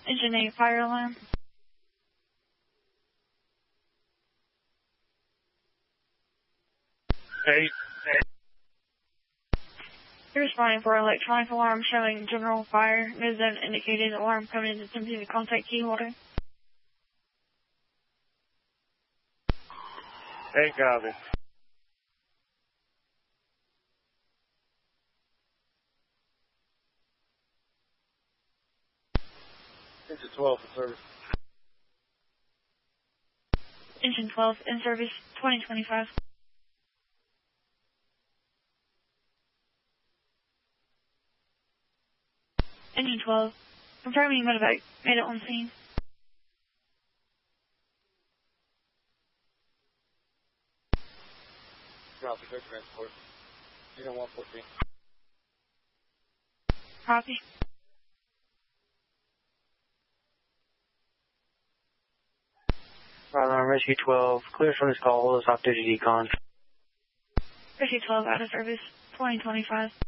Engine 8 fire alarm. Hey. You're responding for electronic alarm showing general fire. No zone indicated. Alarm coming in attempting to contact key holder. Hey, copy. Engine 12 for service. Engine 12 in service 2025. Engine 12, confirming medevac made it on scene. Copy, good transport. Unit 114. Copy. Rescue 12, clear from this call, hold us off duty decon. Rescue 12 out of service 2025.